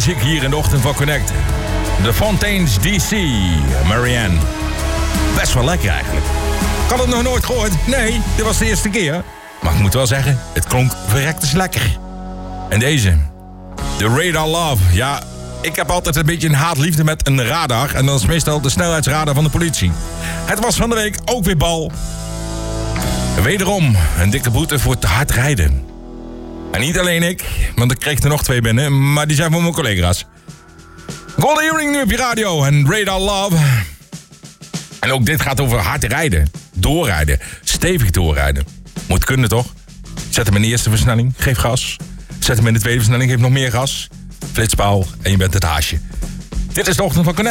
muziek hier in de ochtend van Connect. The Fontaines DC, Marianne. Best wel lekker eigenlijk. Ik had het nog nooit gehoord. Nee, dit was de eerste keer. Maar ik moet wel zeggen, het klonk verrektes lekker. En deze, The Radar Love. Ja, ik heb altijd een beetje een haatliefde met een radar. En dat is meestal de snelheidsradar van de politie. Het was van de week ook weer bal. Wederom een dikke boete voor te hard rijden. En niet alleen ik, want ik kreeg er nog 2 binnen, maar die zijn van mijn collega's. Golden Earring nu op je radio en Radar Love. En ook dit gaat over hard rijden, doorrijden, stevig doorrijden. Moet kunnen toch? Zet hem in de eerste versnelling, geef gas. Zet hem in de tweede versnelling, geef nog meer gas. Flitspaal en je bent het haasje. Dit is de ochtend van Connect.